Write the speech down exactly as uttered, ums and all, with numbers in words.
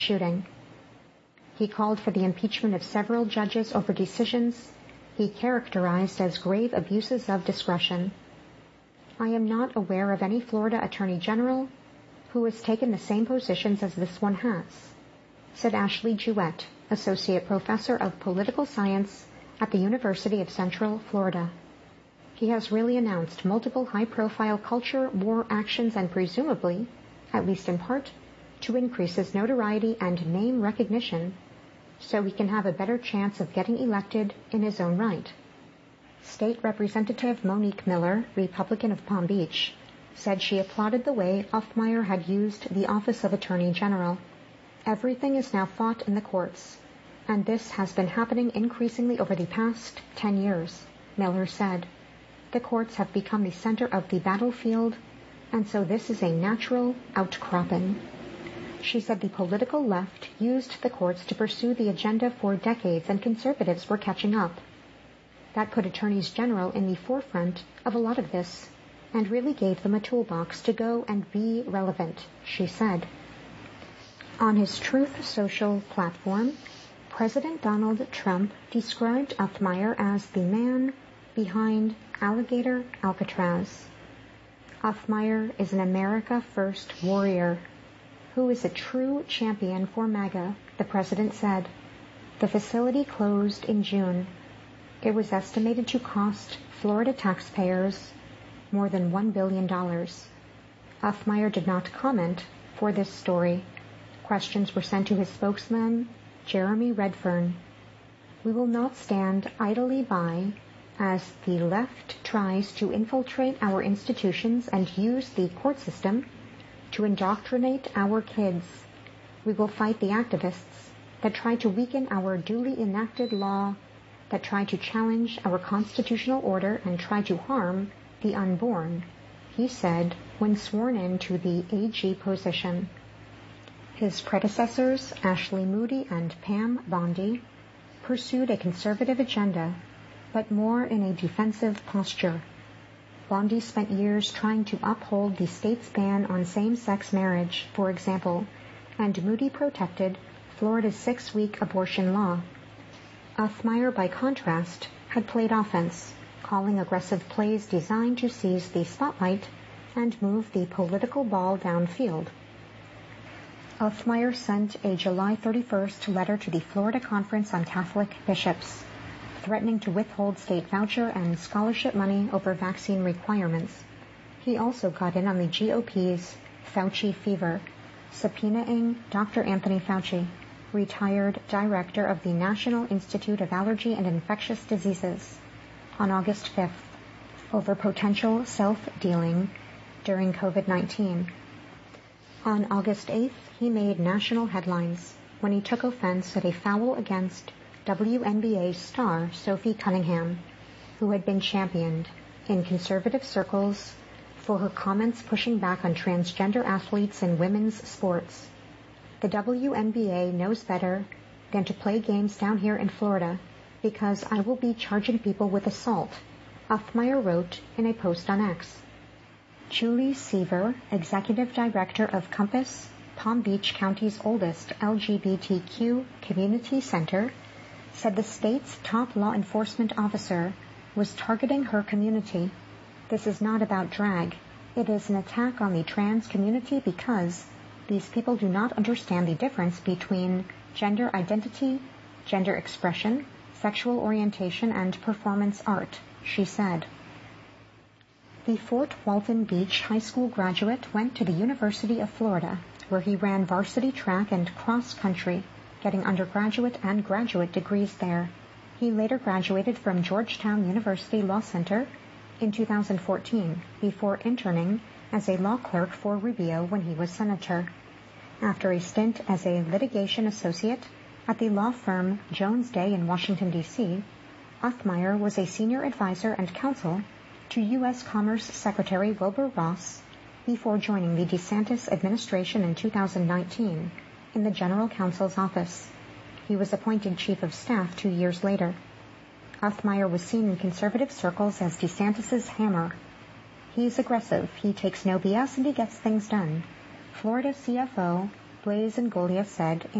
shooting. He called for the impeachment of several judges over decisions he characterized as grave abuses of discretion. I am not aware of any Florida Attorney General who has taken the same positions as this one has, said Ashley Jewett, Associate Professor of Political Science at the University of Central Florida. He has really announced multiple high-profile culture war actions and presumably, at least in part, to increase his notoriety and name recognition so he can have a better chance of getting elected in his own right. State Representative Monique Miller, Republican of Palm Beach, said she applauded the way Uthmeier had used the office of Attorney General. Everything is now fought in the courts, and this has been happening increasingly over the past ten years, Miller said. The courts have become the center of the battlefield, and so this is a natural outcropping. She said the political left used the courts to pursue the agenda for decades, and conservatives were catching up. That put attorneys general in the forefront of a lot of this, and really gave them a toolbox to go and be relevant, she said. On his Truth Social platform, President Donald Trump described Uthmeier as the man behind Alligator Alcatraz. Uthmeier is an America First warrior who is a true champion for MAGA, the president said. The facility closed in June. It was estimated to cost Florida taxpayers more than one billion dollars. Uthmeier did not comment for this story. Questions were sent to his spokesman, Jeremy Redfern. We will not stand idly by as the left tries to infiltrate our institutions and use the court system to indoctrinate our kids. We will fight the activists that try to weaken our duly enacted law, that try to challenge our constitutional order and try to harm the unborn, he said when sworn in to the A G position. His predecessors, Ashley Moody and Pam Bondi, pursued a conservative agenda, but more in a defensive posture. Bondi spent years trying to uphold the state's ban on same-sex marriage, for example, and Moody protected Florida's six-week abortion law. Uthmeier, by contrast, had played offense, calling aggressive plays designed to seize the spotlight and move the political ball downfield. Uthmeier sent a July thirty-first letter to the Florida Conference on Catholic Bishops, threatening to withhold state voucher and scholarship money over vaccine requirements. He also got in on the G O P's Fauci fever, subpoenaing Doctor Anthony Fauci, retired director of the National Institute of Allergy and Infectious Diseases, on August fifth, over potential self-dealing during COVID nineteen. On August eighth, he made national headlines when he took offense at a foul against W N B A star Sophie Cunningham, who had been championed in conservative circles for her comments pushing back on transgender athletes in women's sports. The W N B A knows better than to play games down here in Florida because I will be charging people with assault, Uthmeier wrote in a post on X. Julie Seaver, executive director of Compass, Palm Beach County's oldest L G B T Q community center, said the state's top law enforcement officer was targeting her community. This is not about drag. It is an attack on the trans community because these people do not understand the difference between gender identity, gender expression, sexual orientation, and performance art, she said. The Fort Walton Beach High School graduate went to the University of Florida, where he ran varsity track and cross country, getting undergraduate and graduate degrees there. He later graduated from Georgetown University Law Center in two thousand fourteen, before interning as a law clerk for Rubio when he was senator. After a stint as a litigation associate at the law firm Jones Day in Washington, D C, Uthmeier was a senior advisor and counsel to U S Commerce Secretary Wilbur Ross before joining the DeSantis administration in two thousand nineteen in the General Counsel's office. He was appointed chief of staff two years later. Uthmeier was seen in conservative circles as DeSantis's hammer. He's aggressive, he takes no B S, and he gets things done, Florida C F O Blaise Ingoglia said in